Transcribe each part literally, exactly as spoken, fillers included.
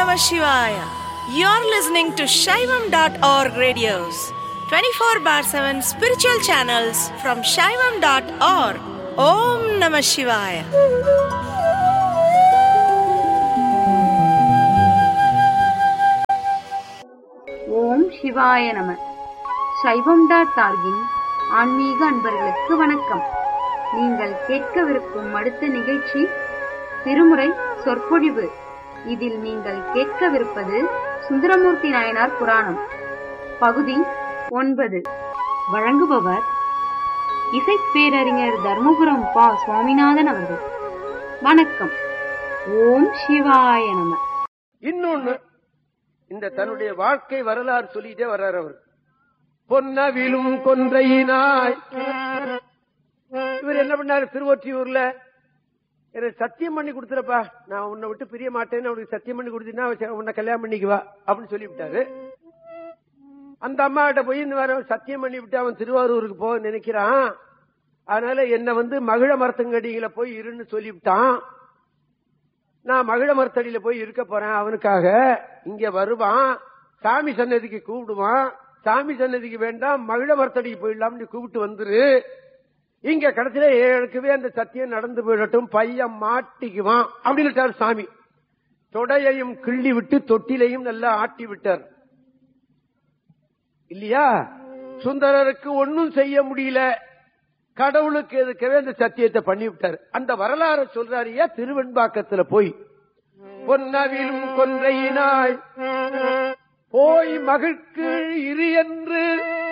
Namah Shivaya. You're listening to Shaivam dot org radios, twenty-four bar seven spiritual channels from Shaivam dot org. Om Namah Shivaya. ஓம் சிவாய நம. சைவம் dot ஆர்கின் ஆன்மீக அன்பர்களுக்கு வணக்கம். நீங்கள் கேட்கவிருக்கும் அடுத்த நிகழ்ச்சி திருமுறை சொற்பொழிவு. இதில் நீங்கள் கேட்கவிருப்பது சுந்தரமூர்த்தி நாயனார் புராணம் பகுதி ஒன்பது. வழங்குபவர் இசைப்பேரறிஞர் தர்மபுரம் பா சுவாமிநாதன் அவர்கள். வணக்கம். ஓம் சிவாய நம. இன்னொன்னு, இந்த தன்னுடைய வாழ்க்கை வரலாறு சொல்லிட்டே வர்றார் அவர். பொன்னவிலும் கொன்றையினாய் இவர் என்ன பண்ணாரு, திருவொற்றியூர்ல எனக்கு சத்தியம் பண்ணி கொடுத்துறப்பா, நான் உன்னை விட்டு பிரிய மாட்டேன்னு அவனுக்கு சத்தியம் பண்ணி கொடுத்தீங்கன்னா உன்னை கல்யாணம் பண்ணிக்குவா அப்படின்னு சொல்லிவிட்டாரு. அந்த அம்மா கிட்ட போய் இந்த மாதிரி சத்தியம் பண்ணி விட்டு அவன் திருவாரூருக்கு போக நினைக்கிறான். அதனால என்ன வந்து மகிழ மரத்தங்கடியில போய் இருன்னு சொல்லிவிட்டான். நான் மகிழ மரத்தடியில போய் இருக்க போறேன் அவனுக்காக. இங்க வருவான், சாமி சன்னதிக்கு கூப்பிடுவான். சாமி சன்னதிக்கு வேண்டாம், மகிழ மரத்தடிக்கு போயிடலாம்னு கூப்பிட்டு வந்துரு. இங்க கடைசியில ஏழுக்கவே அந்த சத்தியம் நடந்து போயிடட்டும், பையன் மாட்டிக்குவான் அப்படின்னு சாமி. தொடையையும் கிள்ளி விட்டு தொட்டிலையும் நல்லா ஆட்டி விட்டார் இல்லையா. சுந்தரருக்கு ஒன்னும் செய்ய முடியல, கடவுளுக்கு எதுக்கவே அந்த சத்தியத்தை பண்ணி விட்டார். அந்த வரலாறு சொல்றாரியா திருவெண்பாக்கத்துல போய். பொன்னவிலும் கொன்றையினாய் போய் மகிழ்க்கு இரு என்று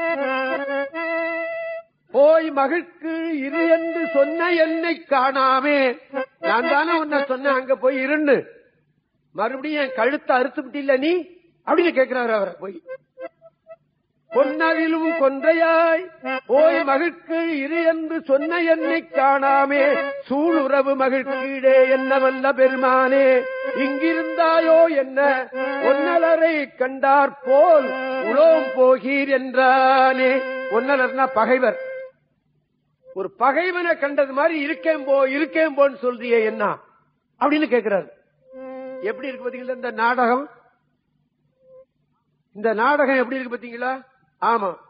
போய் மகிழ்க்கு இரு என்று சொன்ன என்னை காணாமே. நான் தானே உன்ன சொன்ன அங்க போய் இருன்னு, மறுபடியும் என் கழுத்தை அறுத்து விட்டில்ல நீ அப்படின்னு கேட்கிறாரு அவரை போய். பொன்னவிலும் கொன்றையாய் போய் மகிழ்க்கு இரு என்று சொன்ன என்னை காணாமே, சூளுறவு மகிழ்க்கீடே என்ன வல்ல பெருமானே, இங்கிருந்தாயோ என்ன ஒன்னலரை கண்டார் போல் உலோம் போகீர் என்றானே. ஒன்னலர்னா பகைவர். ஒரு பகைவனை கண்டது மாதிரி இருக்கேன் போ இருக்கேன் போன்னு சொல்றியே என்ன அப்படின்னு கேட்கிறாரு. எப்படி இருக்கு பாத்தீங்களா இந்த நாடகம்? இந்த நாடகம் எப்படி இருக்கு பாத்தீங்களா? ஆமா,